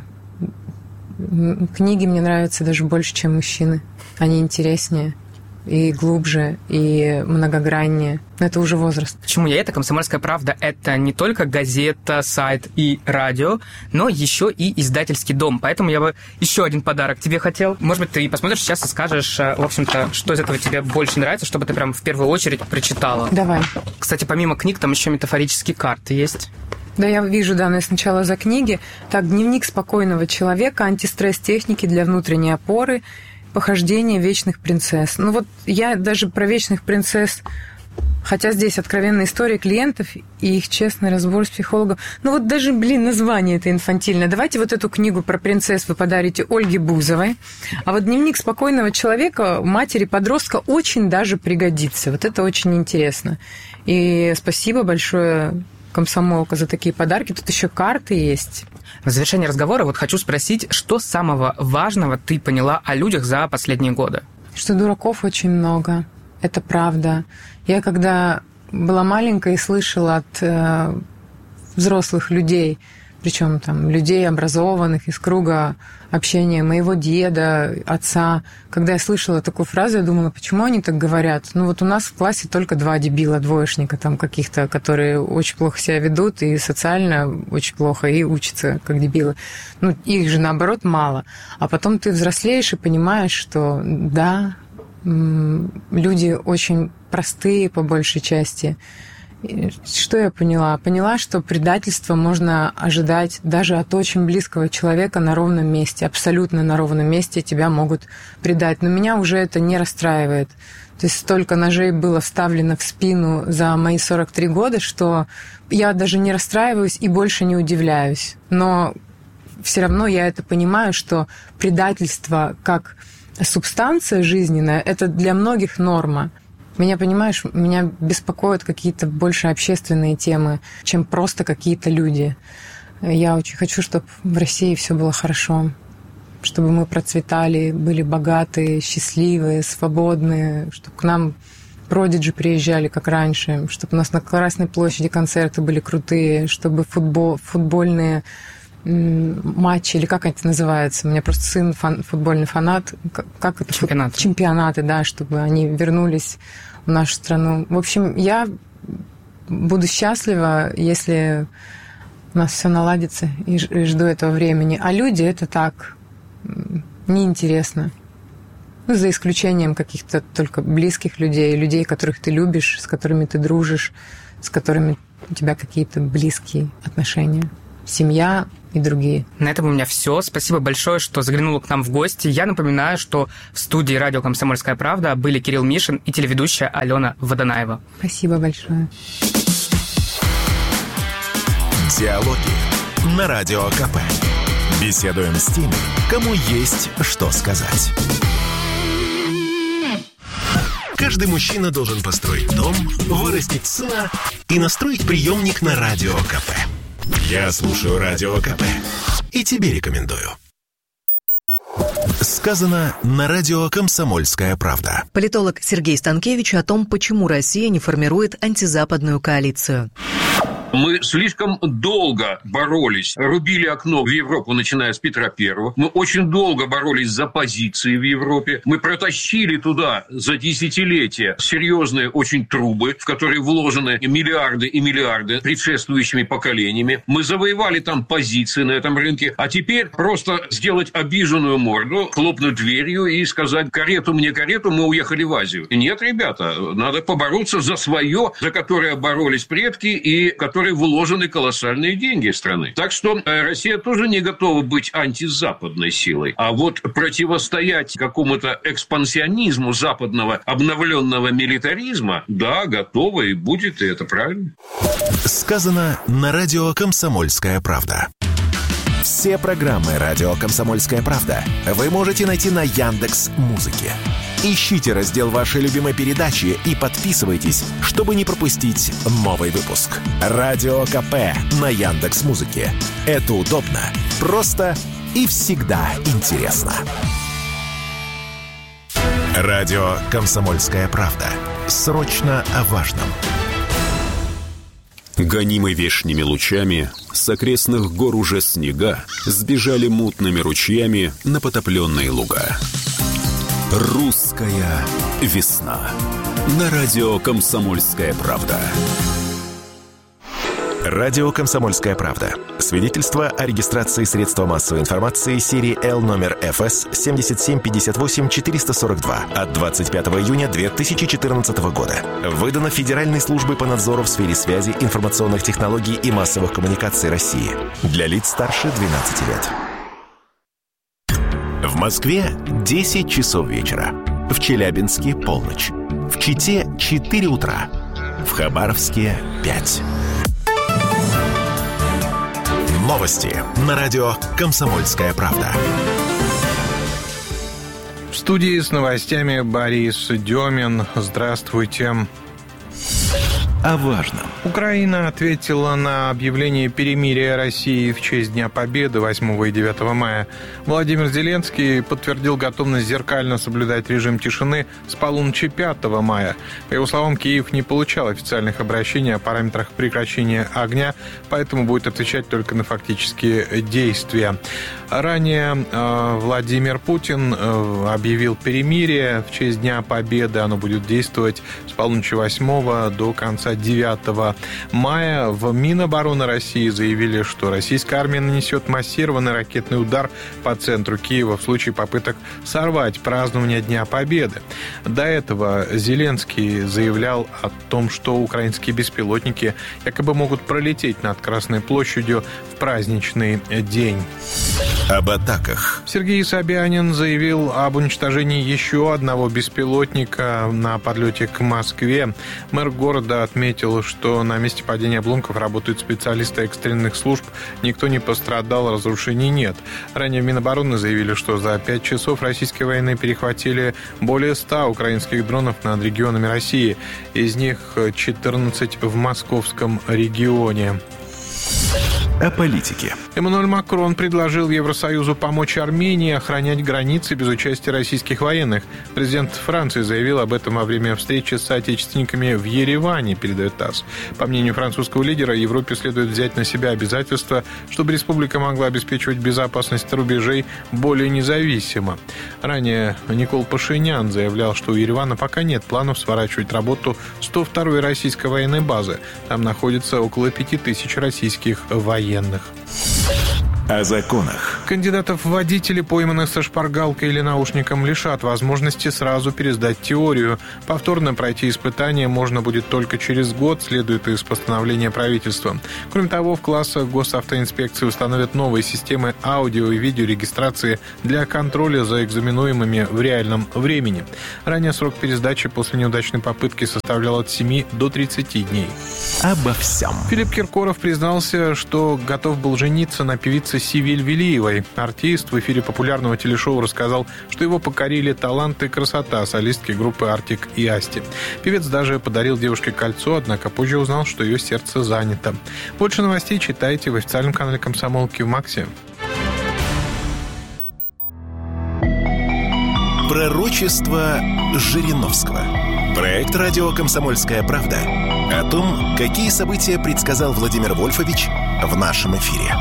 Книги мне нравятся даже больше, чем мужчины. Они интереснее и глубже, и многограннее. Но это уже возраст. Почему я это? «Комсомольская правда» — это не только газета, сайт и радио, но еще и издательский дом. Поэтому я бы еще один подарок тебе хотел. Может быть, ты посмотришь сейчас и скажешь, в общем-то, что из этого тебе больше нравится, чтобы ты прям в первую очередь прочитала. Давай. Кстати, помимо книг, там еще метафорические карты есть. Да, я вижу, да, но я сначала за книги. Так, «Дневник спокойного человека», «Антистресс-техники для внутренней опоры», «Похождение вечных принцесс». Ну вот я даже про вечных принцесс, хотя здесь откровенная история клиентов и их честный разбор с психологом. Ну вот даже, блин, название это инфантильное. Давайте вот эту книгу про принцесс вы подарите Ольге Бузовой. А вот «Дневник спокойного человека» матери-подростка очень даже пригодится. Вот это очень интересно. И спасибо большое, «Комсомолка», за такие подарки. Тут еще карты есть. В завершении разговора вот хочу спросить, что самого важного ты поняла о людях за последние годы? Что дураков очень много. Это правда. Я когда была маленькая и слышала от э, взрослых людей, причем там людей образованных из круга общения моего деда, отца, когда я слышала такую фразу, я думала, почему они так говорят? Ну вот у нас в классе только два дебила, двоечника там каких-то, которые очень плохо себя ведут и социально очень плохо, и учатся как дебилы. Ну их же наоборот мало. А потом ты взрослеешь и понимаешь, что да, люди очень простые по большей части, Что я поняла? Поняла, что предательство можно ожидать даже от очень близкого человека на ровном месте. Абсолютно на ровном месте тебя могут предать. Но меня уже это не расстраивает. То есть столько ножей было вставлено в спину за мои сорок три года, что я даже не расстраиваюсь и больше не удивляюсь. Но все равно я это понимаю, что предательство как субстанция жизненная – это для многих норма. Меня, понимаешь, меня беспокоят какие-то больше общественные темы, чем просто какие-то люди. Я очень хочу, чтобы в России все было хорошо, чтобы мы процветали, были богатые, счастливые, свободные, чтобы к нам продиджи приезжали, как раньше, чтобы у нас на Красной площади концерты были крутые, чтобы футбол, футбольные матчи, или как это называется, у меня просто сын фан, футбольный фанат, как это? Чемпионаты. Чемпионаты, да, чтобы они вернулись в нашу страну. В общем, я буду счастлива, если у нас все наладится, и жду этого времени. А люди — это так, неинтересно. Ну, за исключением каких-то только близких людей, людей, которых ты любишь, с которыми ты дружишь, с которыми у тебя какие-то близкие отношения. Семья и другие. На этом у меня все. Спасибо большое, что заглянула к нам в гости. Я напоминаю, что в студии радио «Комсомольская правда» были Кирилл Мишин и телеведущая Алена Водонаева. Спасибо большое. Диалоги на Радио КП. Беседуем с теми, кому есть что сказать. Каждый мужчина должен построить дом, вырастить сына и настроить приемник на Радио КП. Я слушаю Радио КП и тебе рекомендую. Сказано на радио «Комсомольская правда». Политолог Сергей Станкевич о том, почему Россия не формирует антизападную коалицию. Мы слишком долго боролись, рубили окно в Европу, начиная с Петра Первого. Мы очень долго боролись за позиции в Европе. Мы протащили туда за десятилетия серьезные очень трубы, в которые вложены миллиарды и миллиарды предшествующими поколениями. Мы завоевали там позиции на этом рынке. А теперь просто сделать обиженную морду, хлопнуть дверью и сказать: карету мне, карету, мы уехали в Азию. Нет, ребята, надо побороться за свое, за которое боролись предки и которое вложены колоссальные деньги страны. Так что Россия тоже не готова быть антизападной силой. А вот противостоять какому-то экспансионизму западного обновленного милитаризма, да, готова и будет, и это правильно. Сказано на радио «Комсомольская правда». Все программы радио «Комсомольская правда» вы можете найти на Яндекс.Музыке. Ищите раздел вашей любимой передачи и подписывайтесь, чтобы не пропустить новый выпуск. Радио КП на Яндекс.Музыке. Это удобно, просто и всегда интересно. Радио «Комсомольская правда». Срочно о важном. Гонимы вешними лучами, с окрестных гор уже снега сбежали мутными ручьями на потопленные луга. Русская весна. На радио «Комсомольская правда». Радио «Комсомольская правда». Свидетельство о регистрации средства массовой информации серии Л номер эф эс семь семь пять восемь четыре сорок два от двадцать пятого июня две тысячи четырнадцатого года. Выдано Федеральной службой по надзору в сфере связи, информационных технологий и массовых коммуникаций России. Для лиц старше двенадцати лет. В Москве десять часов вечера. В Челябинске полночь. В Чите четыре утра. В Хабаровске пять. Новости на радио «Комсомольская правда». В студии с новостями Борис Демин. Здравствуйте. О важном. Украина ответила на объявление перемирия России в честь Дня Победы восьмого и девятого мая. Владимир Зеленский подтвердил готовность зеркально соблюдать режим тишины с полуночи пятого мая. По его словам, Киев не получал официальных обращений о параметрах прекращения огня, поэтому будет отвечать только на фактические действия. Ранее э, Владимир Путин э, объявил перемирие в честь Дня Победы. Оно будет действовать с полуночи восьмого до конца пятьдесят девятого мая. В Минобороны России заявили, что российская армия нанесет массированный ракетный удар по центру Киева в случае попыток сорвать празднование Дня Победы. До этого Зеленский заявлял о том, что украинские беспилотники якобы могут пролететь над Красной площадью в праздничный день. Об атаках. Сергей Собянин заявил об уничтожении еще одного беспилотника на подлете к Москве. Мэр города отметил, что на месте падения обломков работают специалисты экстренных служб. Никто не пострадал, разрушений нет. Ранее в Минобороны заявили, что за пять часов российские военные перехватили более ста украинских дронов над регионами России. Из них четырнадцать в московском регионе. О политике. Эммануэль Макрон предложил Евросоюзу помочь Армении охранять границы без участия российских военных. Президент Франции заявил об этом во время встречи с соотечественниками в Ереване, передает ТАСС. По мнению французского лидера, Европе следует взять на себя обязательства, чтобы республика могла обеспечивать безопасность рубежей более независимо. Ранее Никол Пашинян заявлял, что у Еревана пока нет планов сворачивать работу сто второй российской военной базы. Там находится около пяти тысяч российских военных. О законах. Кандидатов в водители, пойманных со шпаргалкой или наушником, лишат возможности сразу пересдать теорию. Повторно пройти испытание можно будет только через год, следует из постановления правительства. Кроме того, в классах госавтоинспекции установят новые системы аудио- и видеорегистрации для контроля за экзаменуемыми в реальном времени. Ранее срок пересдачи после неудачной попытки составлял от семи до тридцати дней. Обо всем. Филипп Киркоров признался, что готов был жениться на певице Севиль Велиевой. Артист в эфире популярного телешоу рассказал, что его покорили талант и красота солистки группы «Артик и Асти». Певец даже подарил девушке кольцо, однако позже узнал, что ее сердце занято. Больше новостей читайте в официальном канале «Комсомолки» в Максе. Пророчество Жириновского. Проект «Радио Комсомольская правда» о том, какие события предсказал Владимир Вольфович в нашем эфире.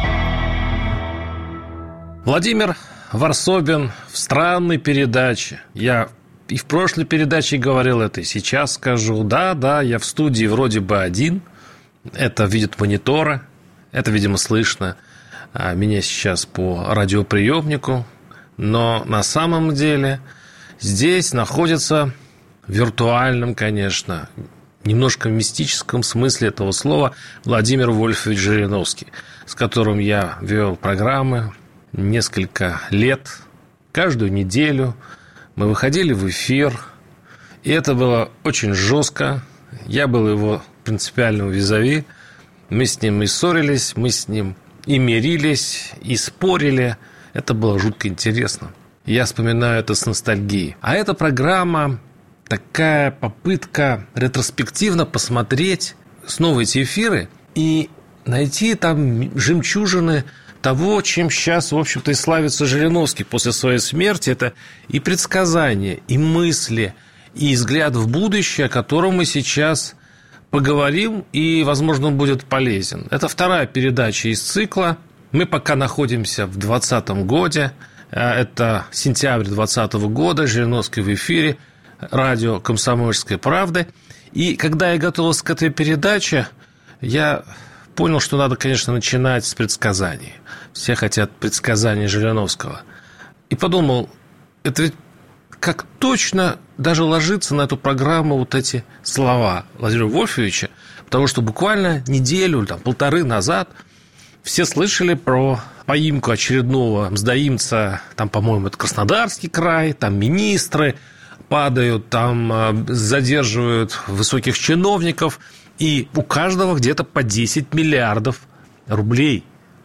Владимир Варсобин в странной передаче. Я и в прошлой передаче говорил это, и сейчас скажу. Да, да, я в студии вроде бы один. Это видят мониторы. Это, видимо, слышно меня сейчас по радиоприемнику. Но на самом деле здесь находится в виртуальном, конечно, немножко мистическом смысле этого слова Владимир Вольфович Жириновский, с которым я вел программы несколько лет. Каждую неделю мы выходили в эфир, и это было очень жестко. Я был его принципиальным визави. Мы с ним и ссорились, мы с ним и мирились, и спорили. Это было жутко интересно. Я вспоминаю это с ностальгией. А эта программа такая попытка ретроспективно посмотреть снова эти эфиры и найти там жемчужины того, чем сейчас, в общем-то, и славится Жириновский после своей смерти. Это и предсказания, и мысли, и взгляд в будущее, о котором мы сейчас поговорим, и, возможно, он будет полезен. Это вторая передача из цикла. Мы пока находимся в двадцатом году. Это сентябрь двадцатого года. Жириновский в эфире. Радио «Комсомольская правда». И когда я готовился к этой передаче, я понял, что надо, конечно, начинать с предсказаний. Все хотят предсказаний Жириновского. И подумал, это ведь как точно даже ложится на эту программу вот эти слова Владимира Вольфовича, потому что буквально неделю, там, полторы назад все слышали про поимку очередного мздоимца, там, по-моему, это Краснодарский край, там министры падают, там задерживают высоких чиновников, и у каждого где-то по десять миллиардов рублей.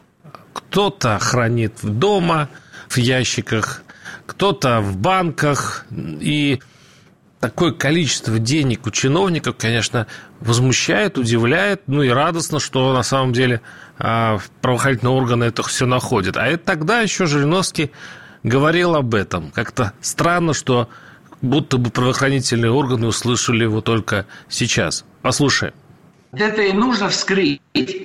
Кто-то хранит дома, в ящиках, кто-то в банках, и такое количество денег у чиновников, конечно, возмущает, удивляет, ну и радостно, что на самом деле правоохранительные органы это все находят. А это тогда еще Жириновский говорил об этом. Как-то странно, что будто бы правоохранительные органы услышали его только сейчас. Послушай. Это и нужно вскрыть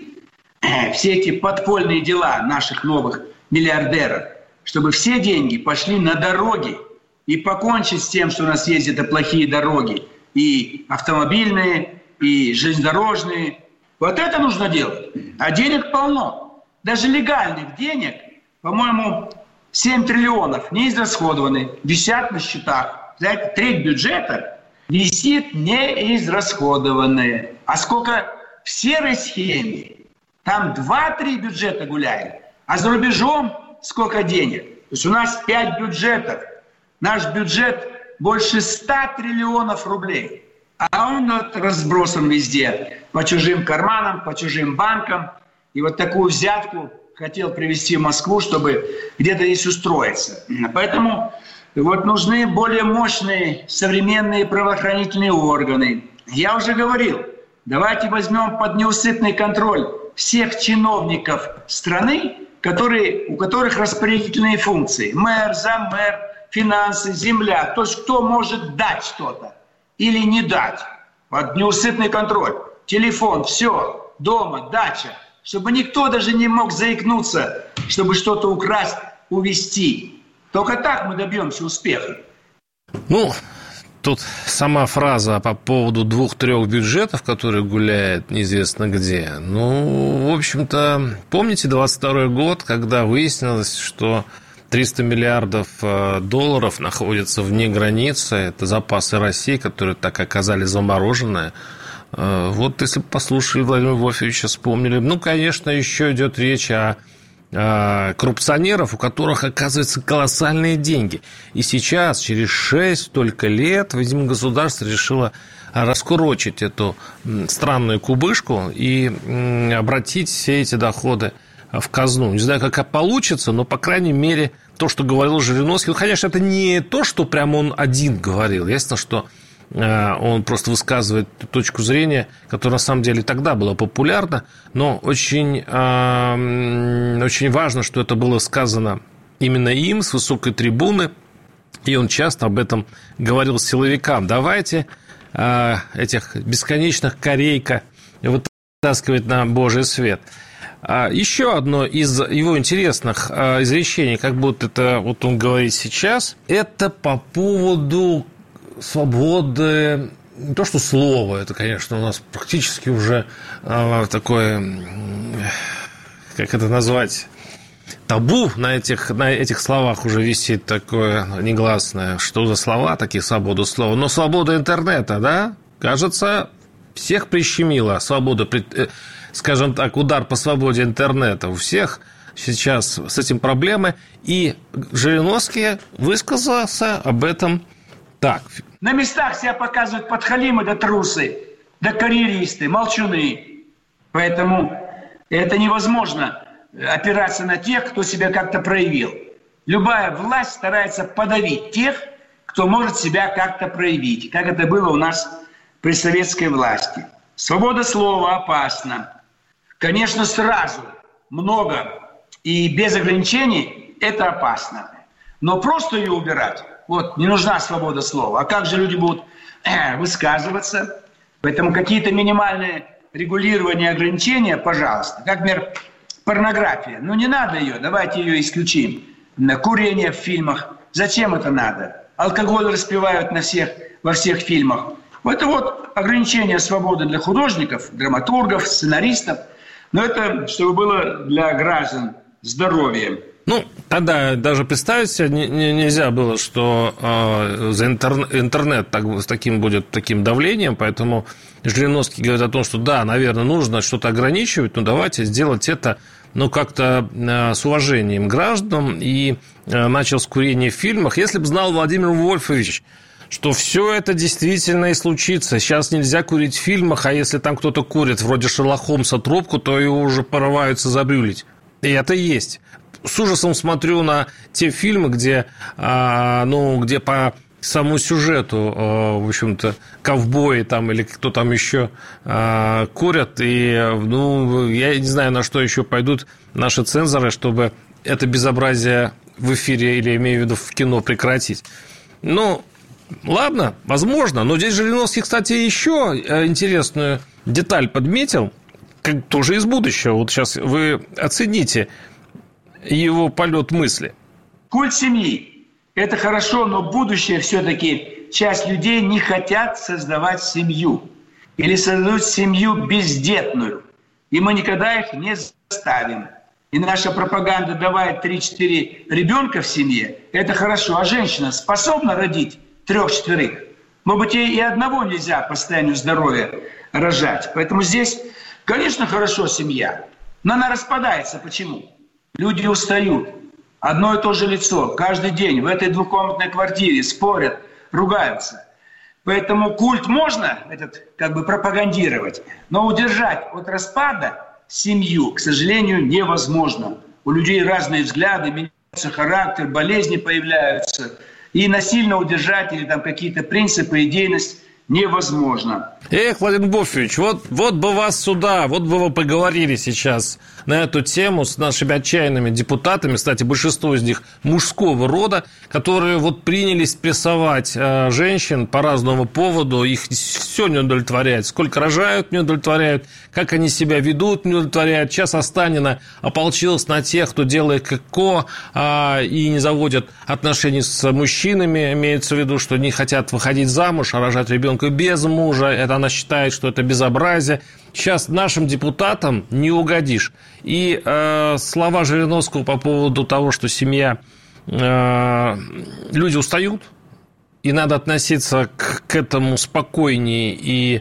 все эти подпольные дела наших новых миллиардеров, чтобы все деньги пошли на дороги и покончить с тем, что у нас есть это плохие дороги, и автомобильные, и железнодорожные. Вот это нужно делать. А денег полно. Даже легальных денег, по-моему, семь триллионов не израсходованы, висят на счетах. Знаете, треть бюджета висит неизрасходованные. А сколько в серой схеме? Там два-три бюджета гуляет. А за рубежом сколько денег? То есть у нас пять бюджетов. Наш бюджет больше ста триллионов рублей. А он вот разбросан везде. По чужим карманам, по чужим банкам. И вот такую взятку хотел привезти в Москву, чтобы где-то здесь устроиться. Поэтому вот нужны более мощные современные правоохранительные органы. Я уже говорил, давайте возьмем под неусыпный контроль всех чиновников страны, которые, у которых распорядительные функции. Мэр, заммэр, финансы, земля. То есть кто может дать что-то или не дать. Под неусыпный контроль. Телефон, все, дома, дача. Чтобы никто даже не мог заикнуться, чтобы что-то украсть, увезти. Только так мы добьемся успеха. Ну, тут сама фраза по поводу двух-трех бюджетов, которые гуляют неизвестно где. Ну, в общем-то, помните двадцать второй год, когда выяснилось, что триста миллиардов долларов находятся вне границы. Это запасы России, которые так оказались замороженные. Вот если бы послушали Владимира Вольфовича, вспомнили. Ну, конечно, еще идет речь о коррупционеров, у которых, оказывается, колоссальные деньги. И сейчас, через шесть только лет, видимо, государство решило раскурочить эту странную кубышку и обратить все эти доходы в казну. Не знаю, как это получится, но, по крайней мере, то, что говорил Жириновский, ну, конечно, это не то, что прямо он один говорил. Ясно, что он просто высказывает точку зрения, которая на самом деле тогда была популярна, но очень, очень важно, что это было сказано именно им с высокой трибуны, и он часто об этом говорил силовикам. Давайте этих бесконечных корейка вытаскивать на Божий свет. Еще одно из его интересных изречений, как будто это вот он говорит сейчас, это по поводу свободы, не то что слова, это, конечно, у нас практически уже э, такое, как это назвать, табу на этих, на этих словах уже висит такое негласное. Что за слова, такие свобода слова? Но свобода интернета, да, кажется, всех прищемила. Свобода, скажем так, удар по свободе интернета у всех сейчас с этим проблемы. И Жириновский высказался об этом так. На местах себя показывают подхалимы да трусы, да карьеристы, молчуны. Поэтому это невозможно опираться на тех, кто себя как-то проявил. Любая власть старается подавить тех, кто может себя как-то проявить, как это было у нас при советской власти. Свобода слова опасна. Конечно, сразу много и без ограничений это опасно. Но просто ее убирать, вот, не нужна свобода слова. А как же люди будут э, высказываться? Поэтому какие-то минимальные регулирования, ограничения, пожалуйста. Как, например, порнография. Ну, не надо ее, давайте ее исключим. Курение в фильмах. Зачем это надо? Алкоголь распивают на всех, во всех фильмах. Это вот ограничение свободы для художников, драматургов, сценаристов. Но это, чтобы было для граждан здоровье. Ну, тогда даже представить себе нельзя было, что э, за интернет, интернет так, с таким будет таким давлением, поэтому Жириновский говорит о том, что да, наверное, нужно что-то ограничивать, но давайте сделать это, ну, как-то э, с уважением к гражданам, и э, начал с курения в фильмах. Если бы знал Владимир Вольфович, что все это действительно и случится. Сейчас нельзя курить в фильмах, а если там кто-то курит, вроде Шерлока Холмса, трубку, то его уже порываются забрюлить. И это есть. С ужасом смотрю на те фильмы, где, ну, где по самому сюжету, в общем-то, ковбои там или кто там еще курят. И, ну, я не знаю, на что еще пойдут наши цензоры, чтобы это безобразие в эфире, или, имею в виду, в кино прекратить. Ну, ладно, возможно. Но здесь Жириновский, кстати, еще интересную деталь подметил, как тоже из будущего. Вот сейчас вы оцените его полет мысли. Культ семьи – это хорошо, но будущее все-таки часть людей не хотят создавать семью. или создадут семью бездетную. И мы никогда их не заставим. И наша пропаганда «давай три-четыре ребенка в семье» – это хорошо. А женщина способна родить трех-четверых? Может быть, ей и одного нельзя по состоянию здоровья рожать. Поэтому здесь, конечно, хорошо семья, но она распадается. Почему? Люди устают. Одно и то же лицо каждый день в этой двухкомнатной квартире спорят, ругаются. Поэтому культ можно этот, как бы, пропагандировать, но удержать от распада семью, к сожалению, невозможно. У людей разные взгляды, меняется характер, болезни появляются. И насильно удержать или там какие-то принципы, идейность невозможно. Эх, Владимир Вольфович, вот, вот бы вас сюда, вот бы вы поговорили сейчас на эту тему с нашими отчаянными депутатами, кстати, большинство из них мужского рода, которые вот принялись прессовать э, женщин по разному поводу, их все не удовлетворяет, сколько рожают, не удовлетворяют, как они себя ведут, не удовлетворяют. Сейчас Останина ополчилась на тех, кто делает ККО э, и не заводят отношений с мужчинами, имеется в виду, что не хотят выходить замуж, а рожать ребенка без мужа, это она считает, что это безобразие. Сейчас нашим депутатам не угодишь. И э, слова Жириновского по поводу того, что семья, э, люди устают, и надо относиться к, к этому спокойнее и,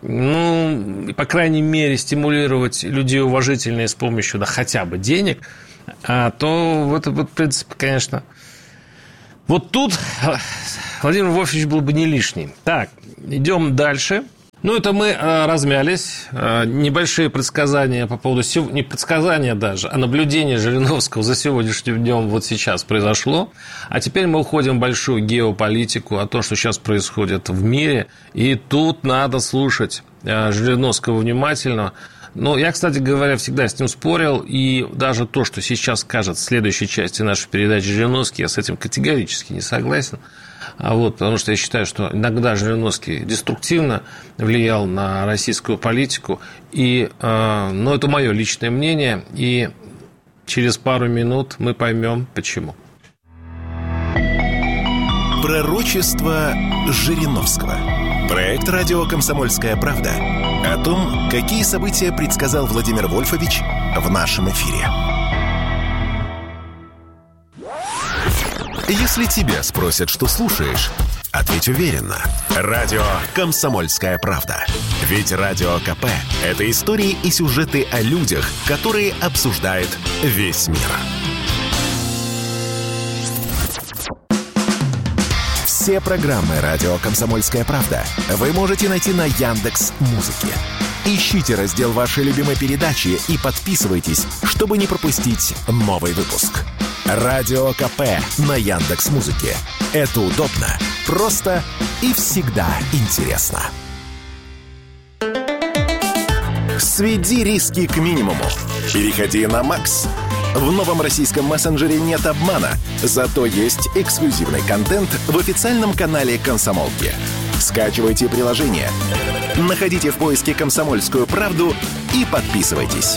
ну, по крайней мере, стимулировать людей уважительные с помощью, да, хотя бы денег, а, то это, вот, в принципе, конечно... Вот тут Владимир Вольфович был бы не лишний. Так, идем дальше. Ну, это мы э, размялись. Э, небольшие предсказания по поводу... Сев... Не предсказания даже, а наблюдения Жириновского за сегодняшним днем вот сейчас произошло. А теперь мы уходим в большую геополитику, о том, что сейчас происходит в мире. И тут надо слушать э, Жириновского внимательно. Ну, я, кстати говоря, всегда с ним спорил. И даже то, что сейчас скажет в следующей части нашей передачи Жириновский, я с этим категорически не согласен. А вот, потому что я считаю, что иногда Жириновский деструктивно влиял на российскую политику. И, э, ну, это мое личное мнение. И через пару минут мы поймем, почему. Пророчество Жириновского. Проект «Радио Комсомольская правда» о том, какие события предсказал Владимир Вольфович в нашем эфире. Если тебя спросят, что слушаешь, ответь уверенно. Радио «Комсомольская правда». Ведь Радио КП – это истории и сюжеты о людях, которые обсуждает весь мир. Все программы «Радио Комсомольская правда» вы можете найти на Яндекс.Музыке. Ищите раздел вашей любимой передачи и подписывайтесь, чтобы не пропустить новый выпуск. Радио КП на Яндекс.Музыке. Это удобно, просто и всегда интересно. Сведи риски к минимуму. Переходи на Макс. В новом российском мессенджере нет обмана, зато есть эксклюзивный контент в официальном канале «Комсомолки». Скачивайте приложение, находите в поиске «Комсомольскую правду» и подписывайтесь.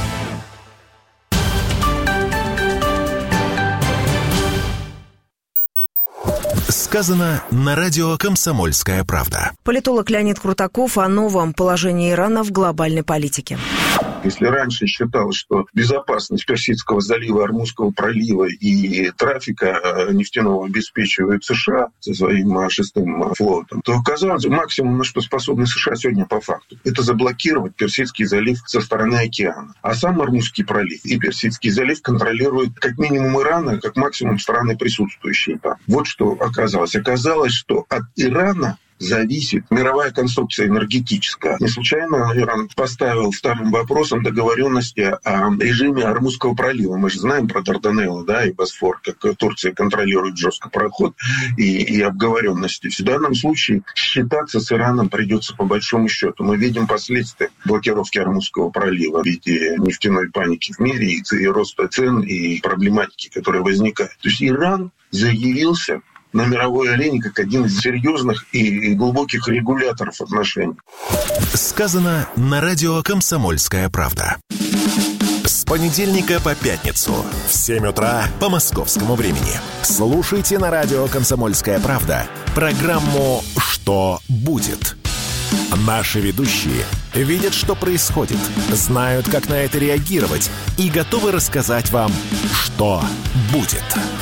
Сказано на радио «Комсомольская правда». Политолог Леонид Крутаков о новом положении Ирана в глобальной политике. Если раньше считалось, что безопасность Персидского залива, Ормузского пролива и трафика нефтяного обеспечивает США со своим шестым флотом, то оказалось, максимум, на что способны США сегодня по факту, это заблокировать Персидский залив со стороны океана. А сам Ормузский пролив и Персидский залив контролируют как минимум Иран, а как максимум страны, присутствующие там. Вот что оказалось. Оказалось, что от Ирана зависит мировая конструкция энергетическая. Не случайно Иран поставил вторым вопросом договоренности о режиме Ормузского пролива. Мы же знаем про Дарданеллы, да, и Босфор, как Турция контролирует жестко проход и, и обговоренности. В данном случае считаться с Ираном придется по большому счету. Мы видим последствия блокировки Ормузского пролива в виде нефтяной паники в мире и, и роста цен, и проблематики, которая возникает. То есть Иран заявился на мировой арене как один из серьезных и глубоких регуляторов отношений. Сказано на радио «Комсомольская правда». С понедельника по пятницу в семь утра по московскому времени. Слушайте на радио «Комсомольская правда» программу «Что будет?». Наши ведущие видят, что происходит, знают, как на это реагировать и готовы рассказать вам, что будет.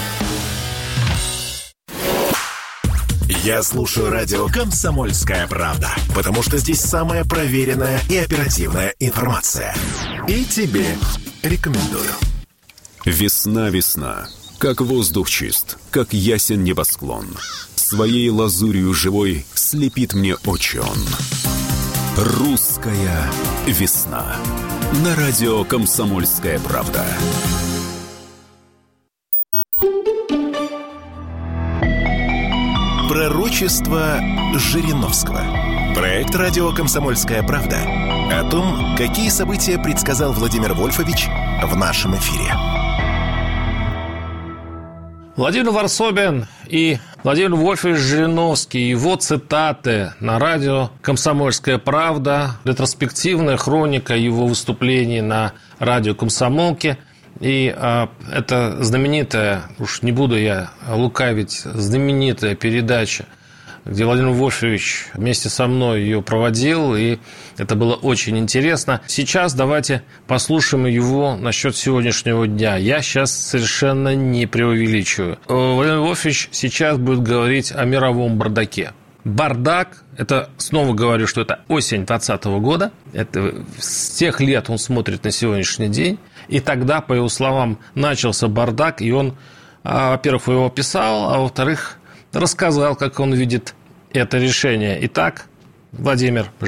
Я слушаю радио «Комсомольская правда», потому что здесь самая проверенная и оперативная информация. И тебе рекомендую. Весна, весна. Как воздух чист, как ясен небосклон. Своей лазурью живой слепит мне очи он. Русская весна. На радио «Комсомольская правда». Пророчество Жириновского. Проект «Радио Комсомольская правда» о том, какие события предсказал Владимир Вольфович в нашем эфире. Владимир Варсобин и Владимир Вольфович Жириновский, его цитаты на радио «Комсомольская правда», ретроспективная хроника его выступлений на радио «Комсомолке». И а, это знаменитая, уж не буду я лукавить, знаменитая передача, где Владимир Вольфович вместе со мной ее проводил, и это было очень интересно. Сейчас давайте послушаем его насчет сегодняшнего дня. Я сейчас совершенно не преувеличиваю. Владимир Вольфович сейчас будет говорить о мировом бардаке. Бардак, это, снова говорю, что это осень двадцатого года, это с тех лет он смотрит на сегодняшний день, и тогда, по его словам, начался бардак, и он, во-первых, его описал, а во-вторых, рассказал, как он видит это решение. Итак, Владимир